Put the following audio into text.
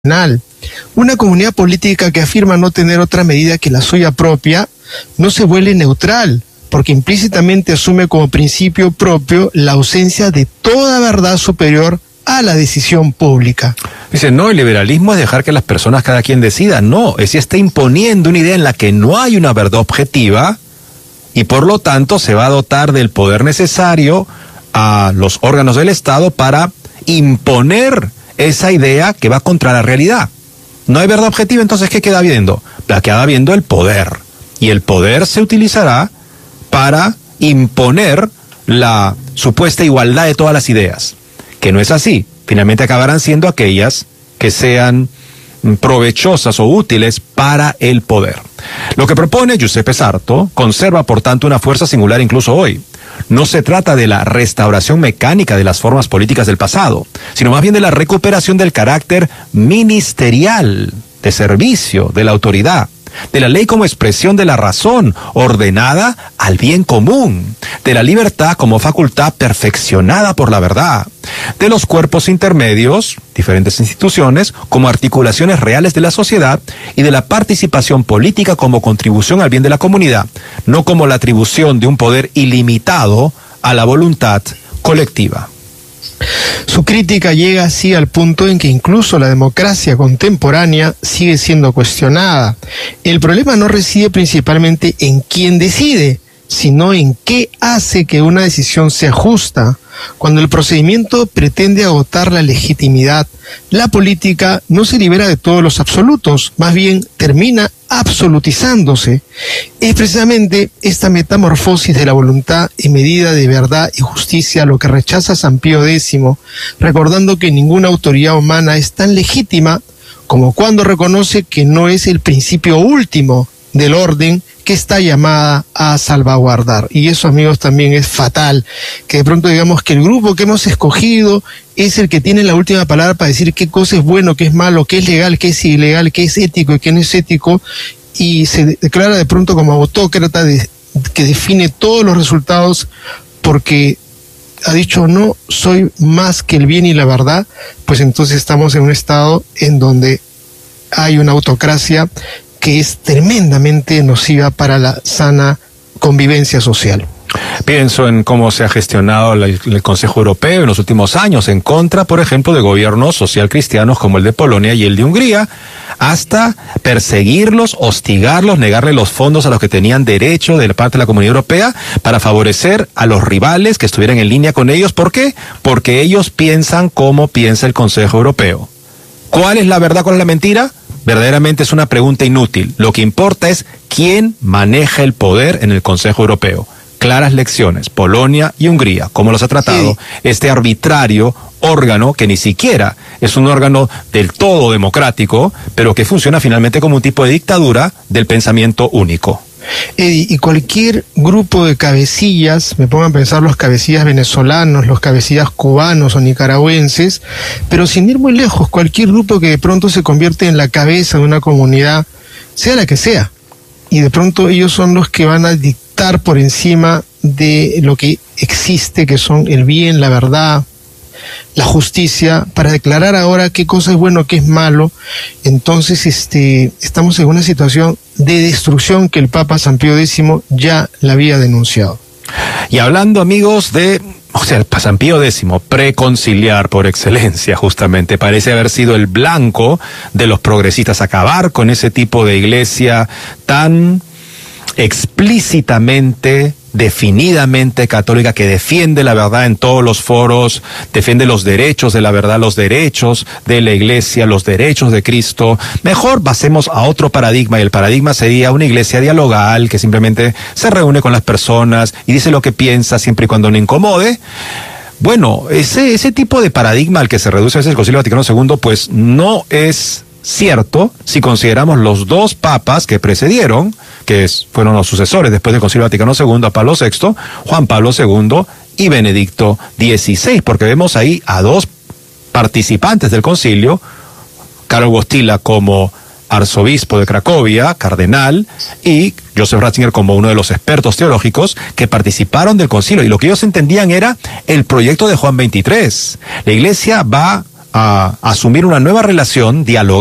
Una comunidad política que afirma no tener otra medida que la suya propia no se vuelve neutral, porque implícitamente asume como principio propio la ausencia de toda verdad superior a la decisión pública. Dice, no, el liberalismo es dejar que las personas cada quien decida. No, es si está imponiendo una idea en la que no hay una verdad objetiva y por lo tanto se va a dotar del poder necesario a los órganos del Estado para imponer esa idea que va contra la realidad. No hay verdad objetiva, entonces ¿qué queda viendo? Queda viendo el poder. Y el poder se utilizará para imponer la supuesta igualdad de todas las ideas. Que no es así. Finalmente acabarán siendo aquellas que sean provechosas o útiles para el poder. Lo que propone Giuseppe Sarto conserva, por tanto, una fuerza singular incluso hoy. No se trata de la restauración mecánica de las formas políticas del pasado, sino más bien de la recuperación del carácter ministerial, de servicio, de la autoridad, de la ley como expresión de la razón, ordenada al bien común, de la libertad como facultad perfeccionada por la verdad, de los cuerpos intermedios, diferentes instituciones, como articulaciones reales de la sociedad, y de la participación política como contribución al bien de la comunidad, no como la atribución de un poder ilimitado a la voluntad colectiva. Su crítica llega así al punto en que incluso la democracia contemporánea sigue siendo cuestionada. El problema no reside principalmente en quién decide, sino en qué hace que una decisión sea justa. Cuando el procedimiento pretende agotar la legitimidad, la política no se libera de todos los absolutos, más bien termina absolutizándose. Es precisamente esta metamorfosis de la voluntad en medida de verdad y justicia lo que rechaza San Pío X, recordando que ninguna autoridad humana es tan legítima como cuando reconoce que no es el principio último del orden que está llamada a salvaguardar. Y eso, amigos, también es fatal, que de pronto digamos que el grupo que hemos escogido es el que tiene la última palabra para decir qué cosa es bueno, qué es malo, qué es legal, qué es ilegal, qué es ético y qué no es ético, y se declara de pronto como autócrata que define todos los resultados porque ha dicho no soy más que el bien y la verdad. Pues entonces estamos en un estado en donde hay una autocracia que es tremendamente nociva para la sana convivencia social. Pienso en cómo se ha gestionado el Consejo Europeo en los últimos años en contra, por ejemplo, de gobiernos social cristianos como el de Polonia y el de Hungría, hasta perseguirlos, hostigarlos, negarle los fondos a los que tenían derecho de la parte de la Comunidad Europea para favorecer a los rivales que estuvieran en línea con ellos. ¿Por qué? Porque ellos piensan como piensa el Consejo Europeo. ¿Cuál es la verdad, cuál es la mentira? Verdaderamente es una pregunta inútil. Lo que importa es quién maneja el poder en el Consejo Europeo. Claras lecciones, Polonia y Hungría, cómo los ha tratado este arbitrario órgano que ni siquiera es un órgano del todo democrático, pero que funciona finalmente como un tipo de dictadura del pensamiento único. Eddie, y cualquier grupo de cabecillas, me pongo a pensar los cabecillas venezolanos, los cabecillas cubanos o nicaragüenses, pero sin ir muy lejos, cualquier grupo que de pronto se convierte en la cabeza de una comunidad, sea la que sea, y de pronto ellos son los que van a dictar por encima de lo que existe, que son el bien, la verdad, la justicia, para declarar ahora qué cosa es bueno, qué es malo. Entonces estamos en una situación de destrucción que el Papa San Pío X ya la había denunciado. Y hablando, amigos, de San Pío X, preconciliar por excelencia, justamente, parece haber sido el blanco de los progresistas, acabar con ese tipo de iglesia tan explícitamente, definidamente católica, que defiende la verdad en todos los foros, defiende los derechos de la verdad, los derechos de la iglesia, los derechos de Cristo. Mejor pasemos a otro paradigma, y el paradigma sería una iglesia dialogal que simplemente se reúne con las personas y dice lo que piensa siempre y cuando no incomode. Bueno, ese tipo de paradigma al que se reduce a veces el Concilio Vaticano II, pues no es cierto si consideramos los dos papas que precedieron, que fueron los sucesores después del Concilio Vaticano II, a Pablo VI, Juan Pablo II y Benedicto XVI, porque vemos ahí a dos participantes del concilio, Karol Wojtyla como arzobispo de Cracovia, cardenal, y Joseph Ratzinger como uno de los expertos teológicos que participaron del concilio, y lo que ellos entendían era el proyecto de Juan XXIII. La iglesia va a asumir una nueva relación, dialogar